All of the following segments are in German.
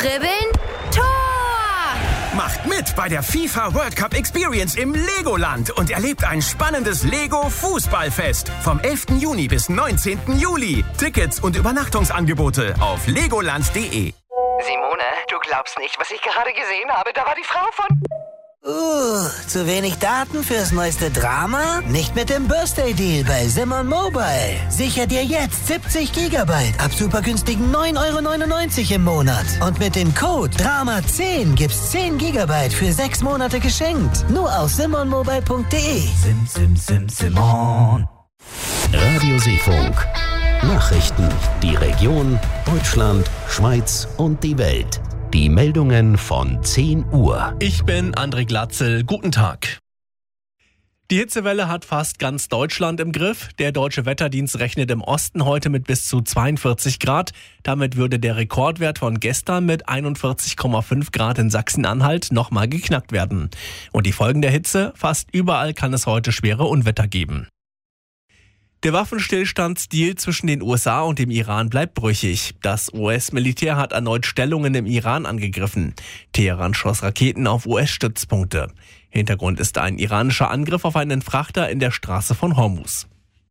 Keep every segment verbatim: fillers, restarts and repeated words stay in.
Dribbeln, Tor! Macht mit bei der FIFA World Cup Experience im Legoland und erlebt ein spannendes Lego-Fußballfest vom elften Juni bis neunzehnten Juli. Tickets und Übernachtungsangebote auf legoland punkt de. Simone, du glaubst nicht, was ich gerade gesehen habe. Da war die Frau von... Uh, zu wenig Daten fürs neueste Drama? Nicht mit dem Birthday-Deal bei Simon Mobile. Sicher dir jetzt siebzig Gigabyte ab super günstigen neun Euro neunundneunzig im Monat. Und mit dem Code Drama zehn gibt's zehn Gigabyte für sechs Monate geschenkt. Nur auf simon mobile punkt de. Sim, sim, sim, Simon. Radio Seefunk. Nachrichten. Die Region, Deutschland, Schweiz und die Welt. Die Meldungen von zehn Uhr. Ich bin André Glatzel. Guten Tag. Die Hitzewelle hat fast ganz Deutschland im Griff. Der Deutsche Wetterdienst rechnet im Osten heute mit bis zu zweiundvierzig Grad. Damit würde der Rekordwert von gestern mit einundvierzig Komma fünf Grad in Sachsen-Anhalt nochmal geknackt werden. Und die Folgen der Hitze? Fast überall kann es heute schwere Unwetter geben. Der Waffenstillstandsdeal zwischen den U S A und dem Iran bleibt brüchig. Das U S-Militär hat erneut Stellungen im Iran angegriffen. Teheran schoss Raketen auf U S-Stützpunkte. Hintergrund ist ein iranischer Angriff auf einen Frachter in der Straße von Hormuz.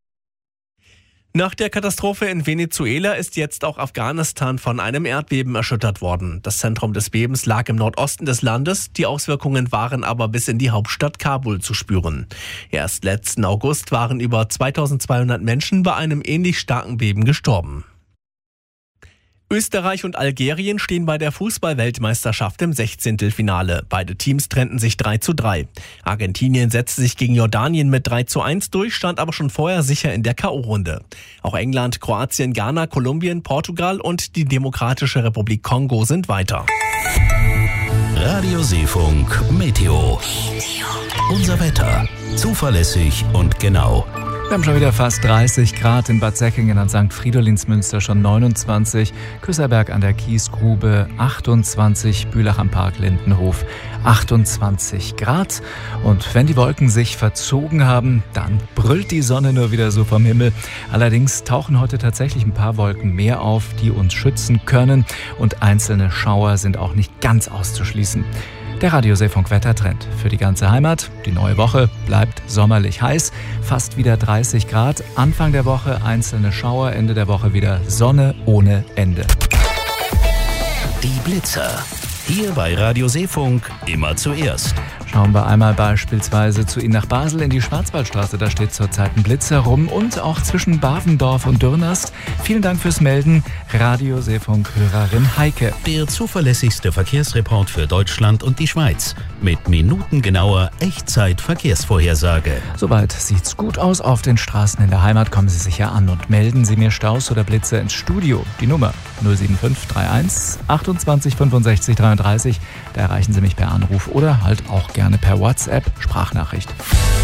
Nach der Katastrophe in Venezuela ist jetzt auch Afghanistan von einem Erdbeben erschüttert worden. Das Zentrum des Bebens lag im Nordosten des Landes, die Auswirkungen waren aber bis in die Hauptstadt Kabul zu spüren. Erst letzten August waren über zweitausendzweihundert Menschen bei einem ähnlich starken Beben gestorben. Österreich und Algerien stehen bei der Fußball-Weltmeisterschaft im Sechzehntelfinale. Beide Teams trennten sich drei zu drei. Argentinien setzte sich gegen Jordanien mit drei zu eins durch, stand aber schon vorher sicher in der K O-Runde. Auch England, Kroatien, Ghana, Kolumbien, Portugal und die Demokratische Republik Kongo sind weiter. Radio Seefunk Meteo. Unser Wetter. Zuverlässig und genau. Wir haben schon wieder fast dreißig Grad in Bad Säckingen an Sankt Fridolinsmünster, schon neunundzwanzig, Küsserberg an der Kiesgrube achtundzwanzig, Bülach am Park Lindenhof achtundzwanzig Grad. Und wenn die Wolken sich verzogen haben, dann brüllt die Sonne nur wieder so vom Himmel. Allerdings tauchen heute tatsächlich ein paar Wolken mehr auf, die uns schützen können. Und einzelne Schauer sind auch nicht ganz auszuschließen. Der Radio Seefunk Wettertrend für die ganze Heimat. Die neue Woche bleibt sommerlich heiß, fast wieder dreißig Grad. Anfang der Woche einzelne Schauer, Ende der Woche wieder Sonne ohne Ende. Die Blitzer. Hier bei Radio Seefunk immer zuerst. Schauen wir einmal beispielsweise zu Ihnen nach Basel in die Schwarzwaldstraße. Da steht zurzeit ein Blitzer rum und auch zwischen Bavendorf und Dürnast. Vielen Dank fürs Melden, Radio Seefunk-Hörerin Heike. Der zuverlässigste Verkehrsreport für Deutschland und die Schweiz. Mit minutengenauer Echtzeit-Verkehrsvorhersage. Soweit sieht's gut aus auf den Straßen in der Heimat. Kommen Sie sicher an und melden Sie mir Staus oder Blitzer ins Studio. Die Nummer null sieben fünf drei eins achtundzwanzig fünfundsechzig dreiunddreißig. Da erreichen Sie mich per Anruf oder halt auch gerne Gerne per WhatsApp, Sprachnachricht.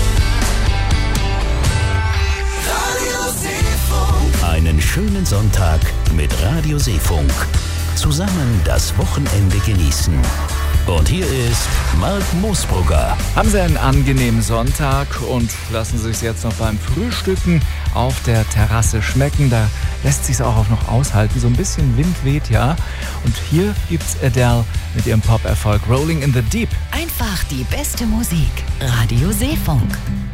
Einen schönen Sonntag mit Radio Seefunk. Zusammen das Wochenende genießen. Und hier ist Mark Moosbrugger. Haben Sie einen angenehmen Sonntag und lassen Sie es jetzt noch beim Frühstücken auf der Terrasse schmecken. Da lässt sich es auch noch aushalten. So ein bisschen Wind weht, ja. Und hier gibt's Adele mit ihrem Pop-Erfolg Rolling in the Deep. Einfach die beste Musik. Radio Seefunk.